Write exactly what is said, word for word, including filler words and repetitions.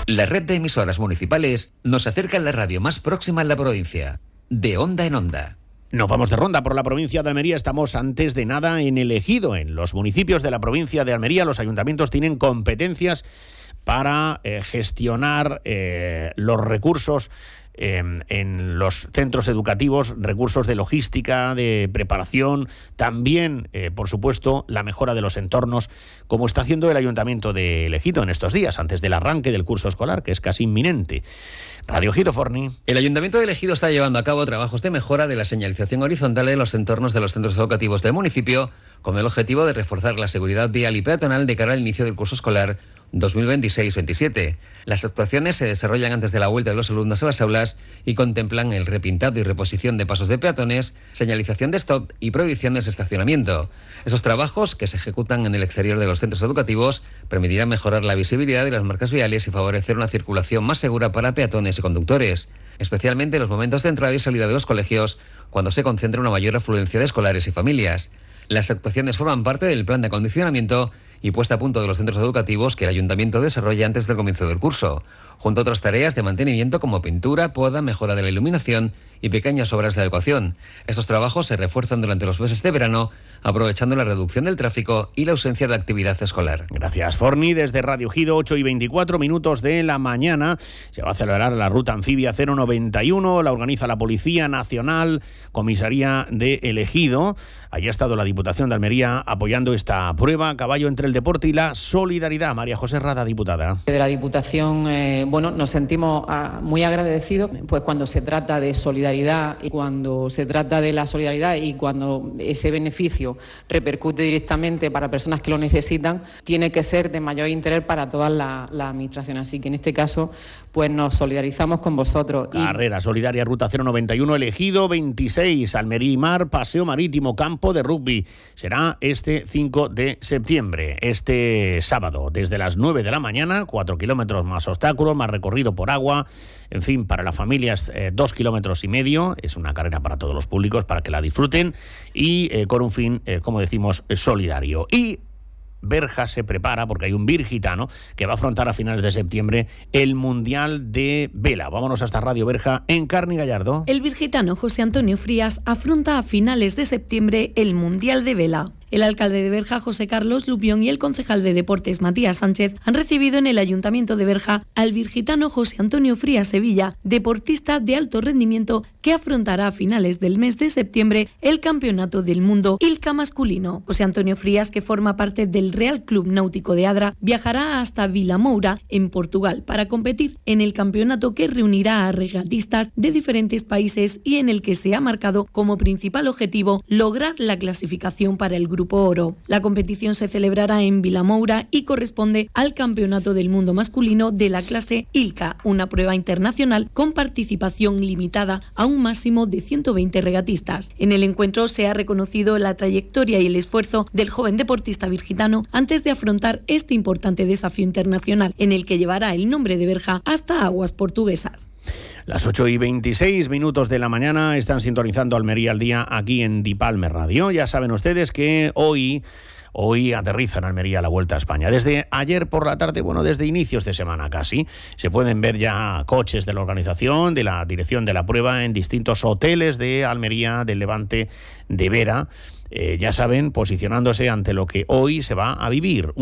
La red de emisoras municipales nos acerca a la radio más próxima en la provincia, de onda en onda. Nos vamos de ronda por la provincia de Almería. Estamos antes de nada en el Ejido. En los municipios de la provincia de Almería, los ayuntamientos tienen competencias para eh, gestionar eh, los recursos eh, en los centros educativos, recursos de logística, de preparación, también, eh, por supuesto, la mejora de los entornos, como está haciendo el Ayuntamiento de El Ejido en estos días, antes del arranque del curso escolar, que es casi inminente. Radio Ejido, Forni. El Ayuntamiento de El Ejido está llevando a cabo trabajos de mejora de la señalización horizontal en los entornos de los centros educativos del municipio, con el objetivo de reforzar la seguridad vial y peatonal de cara al inicio del curso escolar dos mil veintiséis veintisiete. Las actuaciones se desarrollan antes de la vuelta de los alumnos a las aulas y contemplan el repintado y reposición de pasos de peatones, señalización de stop y prohibición de estacionamiento. Esos trabajos, que se ejecutan en el exterior de los centros educativos, permitirán mejorar la visibilidad de las marcas viales y favorecer una circulación más segura para peatones y conductores, especialmente en los momentos de entrada y salida de los colegios, cuando se concentra una mayor afluencia de escolares y familias. Las actuaciones forman parte del plan de acondicionamiento y puesta a punto de los centros educativos que el Ayuntamiento desarrolla antes del comienzo del curso, junto a otras tareas de mantenimiento como pintura, poda, mejora de la iluminación y pequeñas obras de adecuación. Estos trabajos se refuerzan durante los meses de verano, aprovechando la reducción del tráfico y la ausencia de actividad escolar. Gracias, Forni. Desde Radio Ejido, ocho y veinticuatro minutos de la mañana, se va a celebrar la ruta anfibia cero noventa y uno, la organiza la Policía Nacional, Comisaría de El Ejido. Allí ha estado la Diputación de Almería apoyando esta prueba a caballo entre el deporte y la solidaridad. María José Rada, diputada. De la Diputación, eh, bueno, nos sentimos ah, muy agradecidos, pues cuando se trata de solidaridad y cuando se trata de la solidaridad y cuando ese beneficio repercute directamente para personas que lo necesitan, tiene que ser de mayor interés para todas las la administraciones. Así que en este caso, pues nos solidarizamos con vosotros. Carrera solidaria, ruta cero noventa y uno, El Ejido veintiséis, Almería y Mar, paseo marítimo, campo de rugby. Será este cinco de septiembre, este sábado, desde las nueve de la mañana, cuatro kilómetros más obstáculos, más recorrido por agua. En fin, para las familias, eh, dos kilómetros y medio. Es una carrera para todos los públicos, para que la disfruten y eh, con un fin, eh, como decimos, solidario. Y Berja se prepara, porque hay un virgitano que va a afrontar a finales de septiembre el Mundial de Vela. Vámonos hasta Radio Berja, en Carni Gallardo. El virgitano José Antonio Frías afronta a finales de septiembre el Mundial de Vela. El alcalde de Berja, José Carlos Lupión, y el concejal de Deportes, Matías Sánchez, han recibido en el Ayuntamiento de Berja al virgitano José Antonio Frías Sevilla, deportista de alto rendimiento que afrontará a finales del mes de septiembre el Campeonato del Mundo Ilca masculino. José Antonio Frías, que forma parte del Real Club Náutico de Adra, viajará hasta Vilamoura, en Portugal, para competir en el campeonato que reunirá a regatistas de diferentes países y en el que se ha marcado como principal objetivo lograr la clasificación para el Grupo Oro. La competición se celebrará en Vilamoura y corresponde al Campeonato del Mundo masculino de la clase Ilca, una prueba internacional con participación limitada a un máximo de ciento veinte regatistas. En el encuentro se ha reconocido la trayectoria y el esfuerzo del joven deportista virgitano antes de afrontar este importante desafío internacional, en el que llevará el nombre de Berja hasta aguas portuguesas. Las ocho y veintiséis minutos de la mañana, están sintonizando Almería al día aquí en Dipalme Radio. Ya saben ustedes que hoy... Hoy aterriza en Almería la Vuelta a España. Desde ayer por la tarde, bueno, desde inicios de semana casi, se pueden ver ya coches de la organización, de la dirección de la prueba en distintos hoteles de Almería, del Levante, de Vera. Eh, ya saben, posicionándose ante lo que hoy se va a vivir.